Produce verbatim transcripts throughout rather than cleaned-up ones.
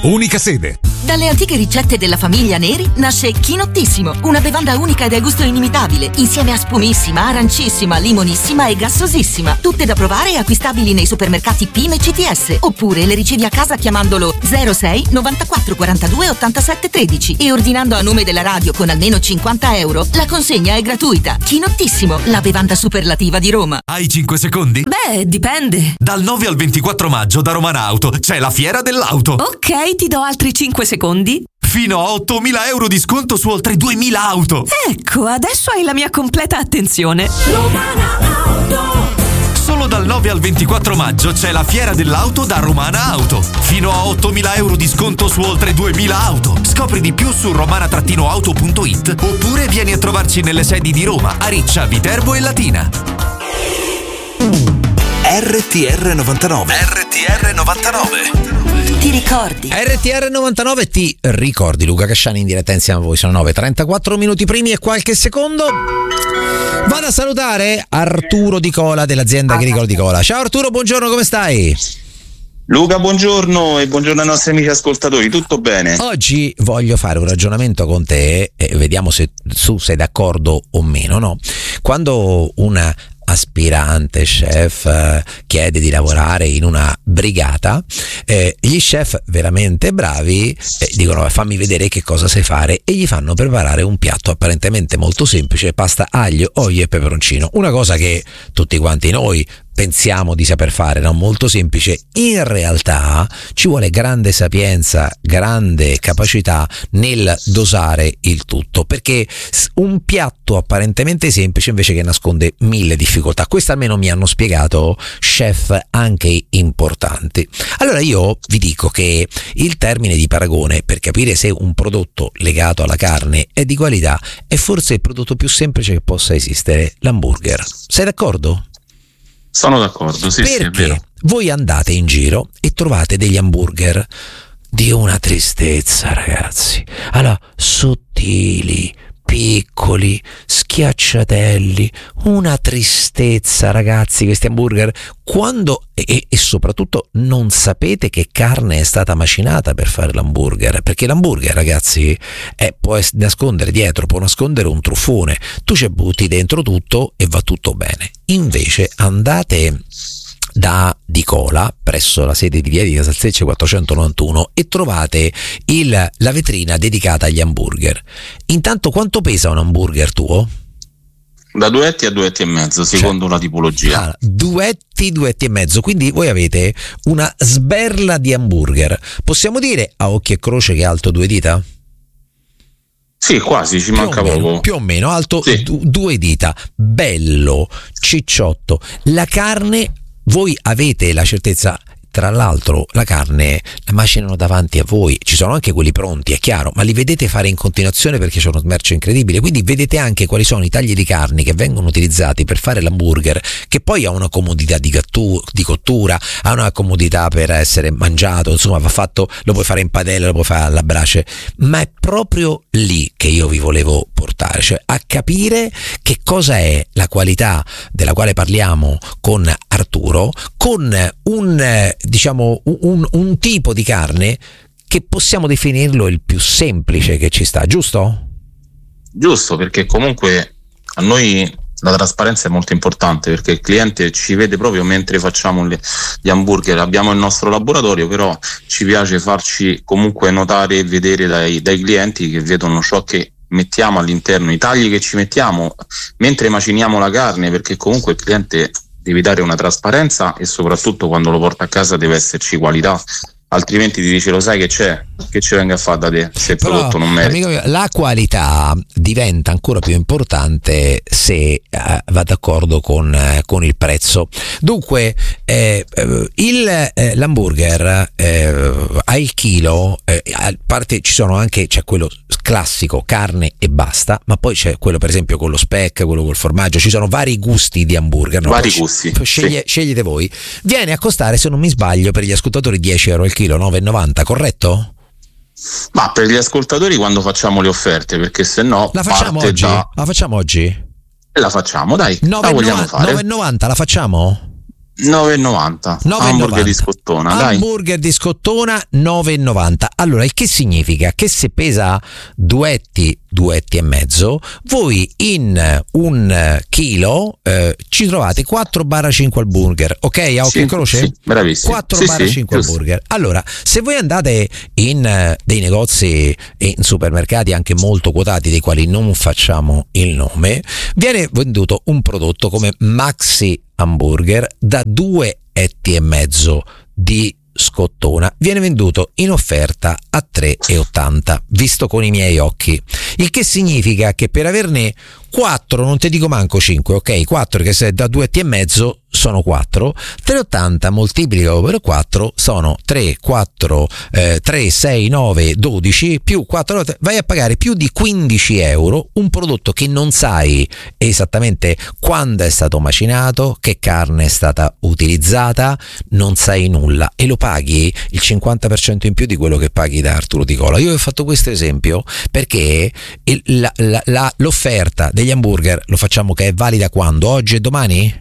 unica sede. Dalle antiche ricette della famiglia Neri nasce Chinottissimo, una bevanda unica e dal gusto inimitabile, insieme a spumissima, arancissima, limonissima e gassosissima. Tutte da provare e acquistabili nei supermercati P I M e C T S, oppure le ricevi a casa chiamandolo zero sei novantaquattro quarantadue ottantasette tredici e ordinando a nome della radio con almeno cinquanta euro. La consegna è gratuita. Chinottissimo, la bevanda superlativa di Roma. Hai cinque secondi? Beh, dipende. Dal nove al ventiquattro maggio da Romana Auto c'è la fiera dell'auto. Ok, ti do altri cinque secondi. Fino a ottomila euro di sconto su oltre duemila auto. Ecco, adesso hai la mia completa attenzione. Romana Auto. Solo dal nove al ventiquattro maggio c'è la fiera dell'auto da Romana Auto. Fino a ottomila euro di sconto su oltre duemila auto. Scopri di più su romana auto punto it oppure vieni a trovarci nelle sedi di Roma, Ariccia, Viterbo e Latina. R T R novantanove. R T R novantanove. Ti ricordi? R T R novantanove ti ricordi. Luca Casciani in diretta insieme a voi. Sono nove e trentaquattro minuti primi e qualche secondo. Vado a salutare Arturo Di Cola dell'azienda agricola Di Cola. Ciao Arturo, buongiorno, come stai? Luca, buongiorno e buongiorno ai nostri amici ascoltatori, tutto bene? Oggi voglio fare un ragionamento con te e vediamo se tu sei d'accordo o meno, no? Quando una aspirante chef eh, chiede di lavorare in una brigata, eh, gli chef veramente bravi eh, dicono fammi vedere che cosa sai fare e gli fanno preparare un piatto apparentemente molto semplice: pasta, aglio, olio e peperoncino, una cosa che tutti quanti noi pensiamo di saper fare, no? Molto semplice. In realtà ci vuole grande sapienza, grande capacità nel dosare il tutto, perché un piatto apparentemente semplice invece che nasconde mille difficoltà. Questo almeno mi hanno spiegato chef anche importanti. Allora io vi dico che il termine di paragone per capire se un prodotto legato alla carne è di qualità è forse il prodotto più semplice che possa esistere: l'hamburger. Sei d'accordo? Sono d'accordo, sì, perché sì, è vero. Voi andate in giro e trovate degli hamburger di una tristezza, ragazzi. Allora, sottili, piccoli, schiacciatelli, una tristezza, ragazzi, questi hamburger. Quando e, e soprattutto non sapete che carne è stata macinata per fare l'hamburger, perché l'hamburger, ragazzi, è, può nascondere dietro, può nascondere un truffone. Tu ci butti dentro tutto e va tutto bene. Invece andate da Di Cola presso la sede di via di Casalsecce quattrocentonovantuno e trovate il, la vetrina dedicata agli hamburger. Intanto, quanto pesa un hamburger tuo? Da due etti a due etti e mezzo, secondo cioè, la tipologia. Ah, due etti, due etti e mezzo, quindi voi avete una sberla di hamburger. Possiamo dire a occhio e croce che è alto due dita? Sì, quasi, ci più manca meno, poco. Più o meno, alto sì. du- due dita, bello, cicciotto. La carne, voi avete la certezza, tra l'altro la carne la macinano davanti a voi, ci sono anche quelli pronti, è chiaro, ma li vedete fare in continuazione perché c'è uno smercio incredibile, quindi vedete anche quali sono i tagli di carni che vengono utilizzati per fare l'hamburger, che poi ha una comodità di, gattu- di cottura, ha una comodità per essere mangiato, insomma va fatto, lo puoi fare in padella, lo puoi fare alla brace, ma è proprio lì che io vi volevo portare, cioè a capire che cosa è la qualità della quale parliamo con Arturo, con un diciamo un, un tipo di carne che possiamo definirlo il più semplice che ci sta, giusto? Giusto, perché comunque a noi la trasparenza è molto importante, perché il cliente ci vede proprio mentre facciamo le, gli hamburger. Abbiamo il nostro laboratorio, però ci piace farci comunque notare e vedere dai, dai clienti, che vedono ciò che mettiamo all'interno, i tagli che ci mettiamo mentre maciniamo la carne, perché comunque il cliente devi dare una trasparenza e soprattutto quando lo porta a casa deve esserci qualità, altrimenti ti dice lo sai che c'è, che ci venga a fare da te se il Però, prodotto non merita. Amico mio, la qualità diventa ancora più importante se eh, va d'accordo con, eh, con il prezzo. Dunque eh, il, eh, l'hamburger eh, al chilo, eh, a parte ci sono anche, c'è quello classico carne e basta, ma poi c'è quello per esempio con lo speck, quello col formaggio, ci sono vari gusti di hamburger, no? Vari poi gusti, sceglie, sì. Scegliete voi. Viene a costare, se non mi sbaglio, per gli ascoltatori dieci euro al chilo, nove e novanta, corretto? Ma per gli ascoltatori quando facciamo le offerte, perché se no la facciamo oggi? Da... La facciamo oggi? E la facciamo, dai. nove e novanta, la vogliamo fare? nove e novanta la facciamo? nove e novanta. Hamburger di scottona, dai. Hamburger di scottona nove e novanta. Allora, il che significa che se pesa duetti, duetti e mezzo, voi in un chilo eh, ci trovate quattro cinque hamburger, ok? A occhio Sì, e croce? sì, bravissimo. quattro Sì, sì, cinque giusto. hamburger. Allora, se voi andate in eh, dei negozi e in supermercati anche molto quotati, dei quali non facciamo il nome, viene venduto un prodotto come Maxi Hamburger da due etti e mezzo di scottona, viene venduto in offerta a tre e ottanta, visto con i miei occhi, il che significa che per averne quattro, non ti dico manco cinque, ok, quattro, che se da due etti e mezzo sono quattro, tre e ottanta moltiplicato per quattro sono tre, quattro, eh, tre, sei, nove, dodici più quattro, vai a pagare più di quindici euro un prodotto che non sai esattamente quando è stato macinato, che carne è stata utilizzata, non sai nulla e lo paghi il cinquanta per cento in più di quello che paghi da Arturo Di Cola. Io ho fatto questo esempio perché il, la, la, la, l'offerta degli hamburger lo facciamo che è valida quando? Oggi e domani?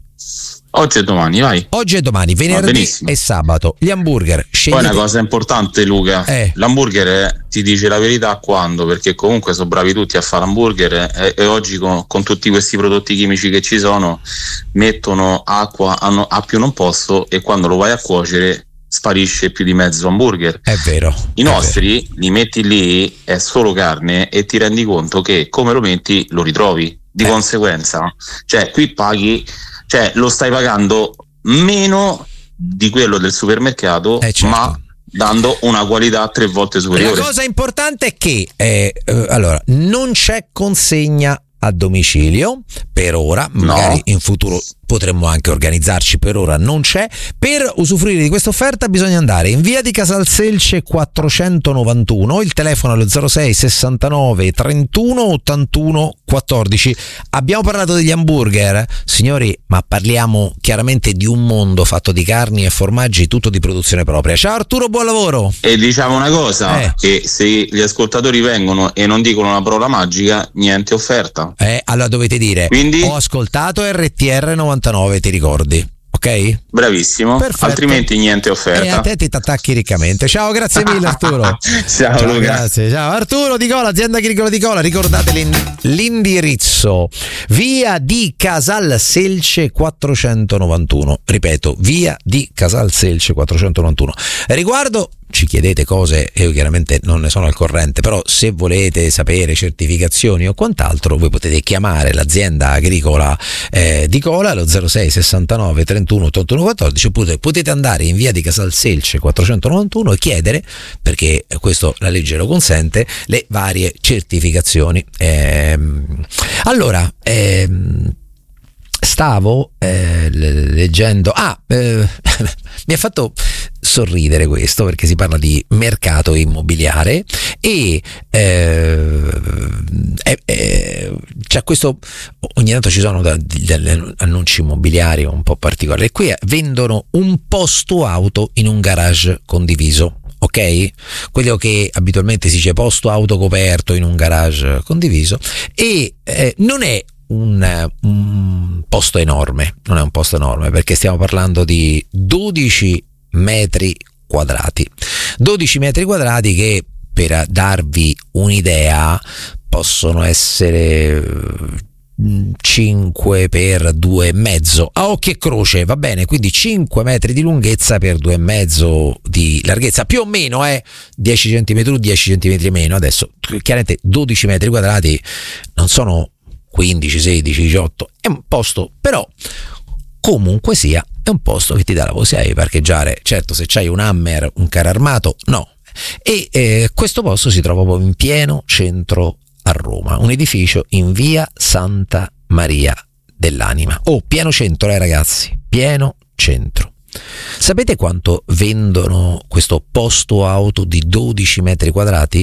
Oggi e domani, vai. Oggi e domani, venerdì e sabato. Gli hamburger scegliete... Poi una cosa importante, Luca, eh. l'hamburger è, ti dice la verità quando, perché comunque sono bravi tutti a fare hamburger e, e oggi con, con tutti questi prodotti chimici che ci sono mettono acqua a, no, a più non posso e quando lo vai a cuocere sparisce più di mezzo hamburger. È vero. I nostri vero. Li metti lì, è solo carne e ti rendi conto che come lo metti lo ritrovi. Di eh. conseguenza, cioè qui paghi, cioè lo stai pagando meno di quello del supermercato, eh certo. ma dando una qualità tre volte superiore. La cosa importante è che eh, eh, allora non c'è consegna a domicilio per ora, magari no. in futuro potremmo anche organizzarci, per ora non c'è. Per usufruire di questa offerta bisogna andare in via di Casalselce quattrocentonovantuno, il telefono è lo zero sei sessantanove trentuno ottantuno quattordici. Abbiamo parlato degli hamburger, signori, ma parliamo chiaramente di un mondo fatto di carni e formaggi, tutto di produzione propria. Ciao Arturo, buon lavoro. E diciamo una cosa, eh. che se gli ascoltatori vengono e non dicono una parola magica, niente offerta. Eh, allora dovete dire: quindi ho ascoltato R T R novantanove, ti ricordi? Ok? Bravissimo. Perfetto. Altrimenti niente offerta. E a te ti attacchi riccamente. Ciao, grazie mille Arturo. Ciao, Ciao Luca. Grazie. Ciao Arturo Di Cola, azienda agricola Di Cola. Ricordate l'indirizzo: via di Casalselce quattrocentonovantuno. Ripeto, via di Casalselce quattrocentonovantuno. Riguardo, ci chiedete cose e io chiaramente non ne sono al corrente, però se volete sapere certificazioni o quant'altro voi potete chiamare l'azienda agricola eh, Di Cola allo zero sei sessantanove trentuno ottantuno quattordici, oppure potete andare in via di Casalselce quattrocentonovantuno e chiedere, perché questo la legge lo consente, le varie certificazioni. Ehm, allora ehm, stavo eh, leggendo ah eh, mi ha fatto sorridere questo, perché si parla di mercato immobiliare e eh, eh, eh, c'è questo, ogni tanto ci sono degli annunci immobiliari un po' particolari, e qui vendono un posto auto in un garage condiviso. Ok? Quello che abitualmente si dice posto auto coperto in un garage condiviso, e eh, non è un, un posto enorme, non è un posto enorme, perché stiamo parlando di dodici metri quadrati. dodici metri quadrati che, per darvi un'idea, possono essere cinque per due e mezzo a occhio e croce, va bene? Quindi cinque metri di lunghezza per due e mezzo di larghezza, più o meno, eh dieci centimetri, dieci centimetri meno. Adesso chiaramente dodici metri quadrati non sono quindici, sedici, diciotto, è un posto, però comunque sia è un posto che ti dà la possibilità di parcheggiare. Certo, se c'hai un Hammer, un carro armato, no. E eh, questo posto si trova proprio in pieno centro a Roma, un edificio in via Santa Maria dell'Anima. Oh, pieno centro, eh ragazzi, pieno centro. Sapete quanto vendono questo posto auto di dodici metri quadrati?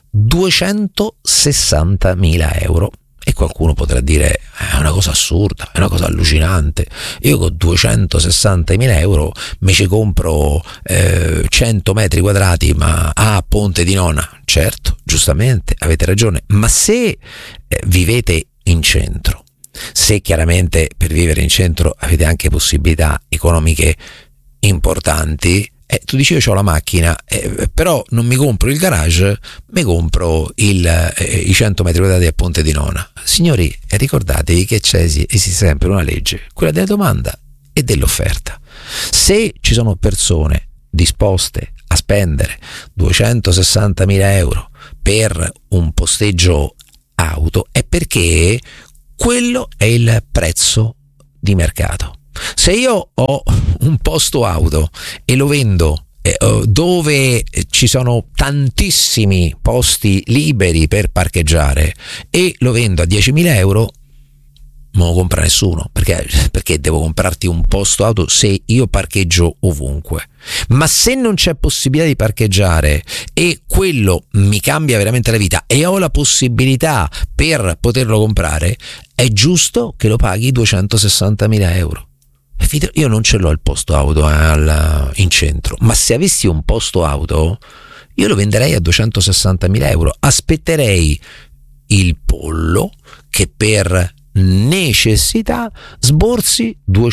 duecentosessantamila euro. E qualcuno potrà dire: è una cosa assurda, è una cosa allucinante, io con duecentosessantamila euro mi ci compro eh, cento metri quadrati, ma a Ponte di Nona. Certo, giustamente, avete ragione, ma se eh, vivete in centro, Se chiaramente per vivere in centro avete anche possibilità economiche importanti, eh, tu dici io ho la macchina, eh, però non mi compro il garage, mi compro il, eh, i cento metri quadrati a Ponte di Nona. Signori, ricordatevi che c'è esiste sempre una legge, quella della domanda e dell'offerta. Se ci sono persone disposte a spendere duecentosessantamila euro per un posteggio auto, è perché quello è il prezzo di mercato. Se io ho un posto auto e lo vendo eh, dove ci sono tantissimi posti liberi per parcheggiare e lo vendo a diecimila euro, non lo compra nessuno, perché, perché devo comprarti un posto auto se io parcheggio ovunque. Ma se non c'è possibilità di parcheggiare e quello mi cambia veramente la vita e ho la possibilità per poterlo comprare, è giusto che lo paghi duecentosessantamila euro. Io non ce l'ho il posto auto al, in centro, ma se avessi un posto auto io lo venderei a duecentosessantamila euro. Aspetterei il pollo che per necessità sborsi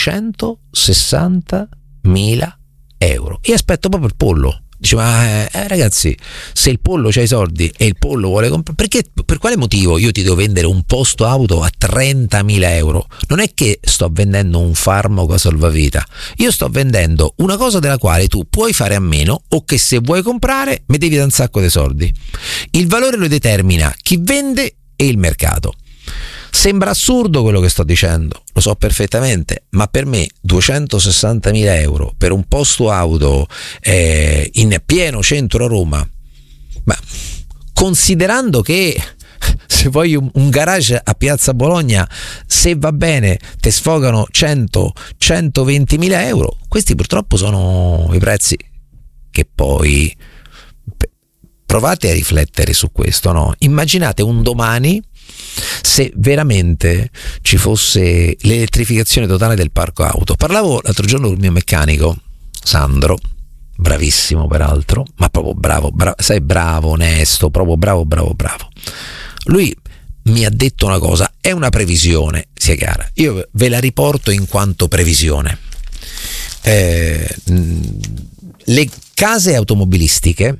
duecentosessantamila euro e aspetto proprio il pollo. Dice, ma eh, ragazzi, se il pollo c'ha i soldi e il pollo vuole comprare, perché, per quale motivo io ti devo vendere un posto auto a trentamila euro? Non è che sto vendendo un farmaco salvavita, io sto vendendo una cosa della quale tu puoi fare a meno o che se vuoi comprare mi devi dare un sacco di soldi. Il valore lo determina chi vende e il mercato. Sembra assurdo quello che sto dicendo, lo so perfettamente, ma per me duecentosessantamila euro per un posto auto eh, in pieno centro a Roma, ma considerando che se vuoi un, un garage a Piazza Bologna, se va bene, te sfogano cento centoventimila euro, questi purtroppo sono i prezzi che poi... Provate a riflettere su questo, no? Immaginate un domani se veramente ci fosse l'elettrificazione totale del parco auto. Parlavo l'altro giorno con il mio meccanico, Sandro, bravissimo peraltro, ma proprio bravo, bravo, sai, bravo, onesto, proprio bravo, bravo, bravo. Lui mi ha detto una cosa, è una previsione, sia chiara, io ve la riporto in quanto previsione. Eh, le case automobilistiche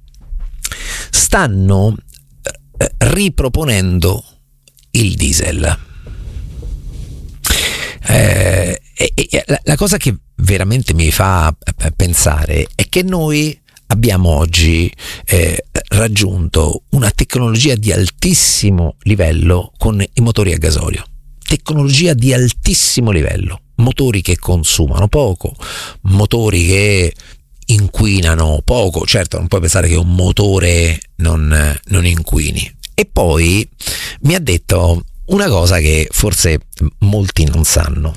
stanno riproponendo il diesel. Eh, e, e la, la cosa che veramente mi fa pensare è che noi abbiamo oggi eh, raggiunto una tecnologia di altissimo livello con i motori a gasolio. Tecnologia di altissimo livello, motori che consumano poco, motori che inquinano poco. Certo, non puoi pensare che un motore non, non inquini. E poi mi ha detto una cosa che forse molti non sanno.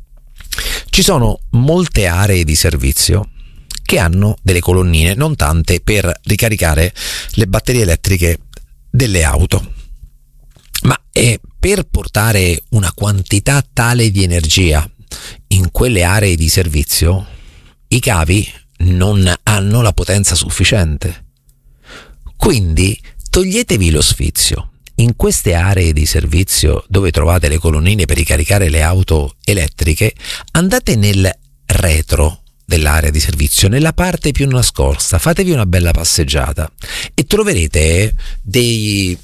Ci sono molte aree di servizio che hanno delle colonnine, non tante, per ricaricare le batterie elettriche delle auto. Ma eh, per portare una quantità tale di energia in quelle aree di servizio, i cavi non hanno la potenza sufficiente. Quindi toglietevi lo sfizio. In queste aree di servizio dove trovate le colonnine per ricaricare le auto elettriche, andate nel retro dell'area di servizio, nella parte più nascosta, fatevi una bella passeggiata e troverete dei,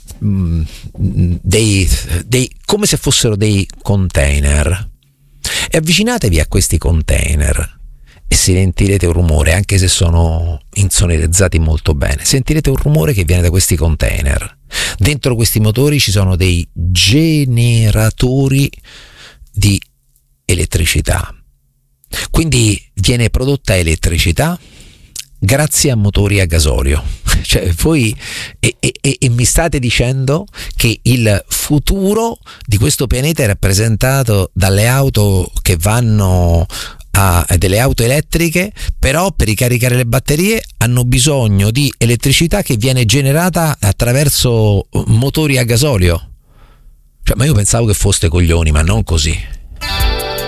dei, dei come se fossero dei container, e avvicinatevi a questi container e sentirete un rumore, anche se sono insonorizzati molto bene, sentirete un rumore che viene da questi container. Dentro questi motori ci sono dei generatori di elettricità, quindi viene prodotta elettricità grazie a motori a gasolio. Cioè voi e, e, e mi state dicendo che il futuro di questo pianeta è rappresentato dalle auto che vanno a delle auto elettriche, però per ricaricare le batterie hanno bisogno di elettricità che viene generata attraverso motori a gasolio. Cioè, ma io pensavo che foste coglioni, ma non così.